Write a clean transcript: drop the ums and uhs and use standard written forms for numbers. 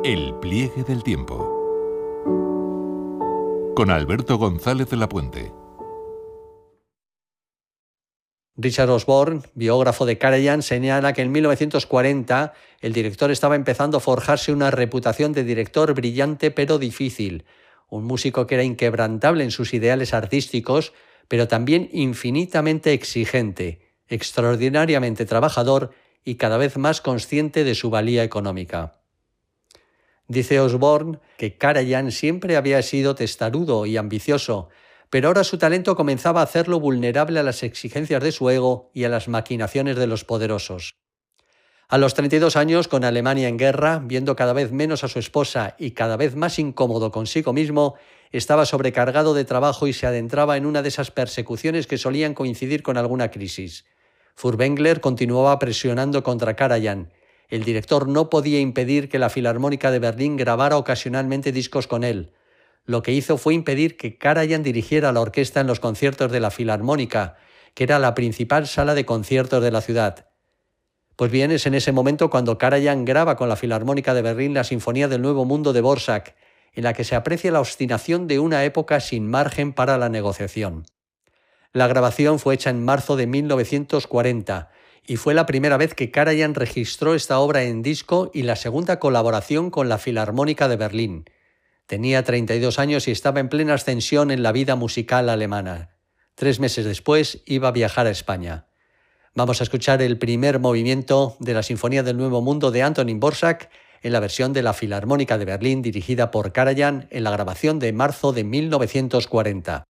El pliegue del tiempo. Con Alberto González de la Puente. Richard Osborne, biógrafo de Karajan, señala que en 1940 el director estaba empezando a forjarse una reputación de director brillante pero difícil, un músico que era inquebrantable en sus ideales artísticos, pero también infinitamente exigente, extraordinariamente trabajador y cada vez más consciente de su valía económica. Dice Osborne que Karajan siempre había sido testarudo y ambicioso, pero ahora su talento comenzaba a hacerlo vulnerable a las exigencias de su ego y a las maquinaciones de los poderosos. A los 32 años, con Alemania en guerra, viendo cada vez menos a su esposa y cada vez más incómodo consigo mismo, estaba sobrecargado de trabajo y se adentraba en una de esas persecuciones que solían coincidir con alguna crisis. Furtwängler continuaba presionando contra Karajan. El director no podía impedir que la Filarmónica de Berlín grabara ocasionalmente discos con él. Lo que hizo fue impedir que Karajan dirigiera la orquesta en los conciertos de la Filarmónica, que era la principal sala de conciertos de la ciudad. Pues bien, es en ese momento cuando Karajan graba con la Filarmónica de Berlín la Sinfonía del Nuevo Mundo de Dvořák, en la que se aprecia la obstinación de una época sin margen para la negociación. La grabación fue hecha en marzo de 1940 y fue la primera vez que Karajan registró esta obra en disco y la segunda colaboración con la Filarmónica de Berlín. Tenía 32 años y estaba en plena ascensión en la vida musical alemana. 3 meses después iba a viajar a España. Vamos a escuchar el primer movimiento de la Sinfonía del Nuevo Mundo de Antonín Dvořák en la versión de la Filarmónica de Berlín dirigida por Karajan en la grabación de marzo de 1940.